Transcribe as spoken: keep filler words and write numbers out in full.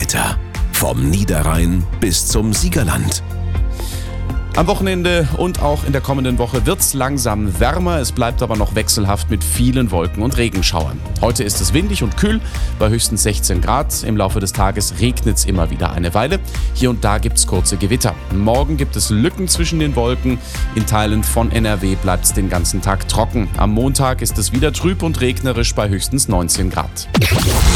Wetter. Vom Niederrhein bis zum Siegerland. Am Wochenende und auch in der kommenden Woche wird's langsam wärmer. Es bleibt aber noch wechselhaft mit vielen Wolken und Regenschauern. Heute ist es windig und kühl bei höchstens sechzehn Grad. Im Laufe des Tages regnet's immer wieder eine Weile. Hier und da gibt's kurze Gewitter. Morgen gibt es Lücken zwischen den Wolken. In Teilen von N R W bleibt's den ganzen Tag trocken. Am Montag ist es wieder trüb und regnerisch bei höchstens neunzehn Grad.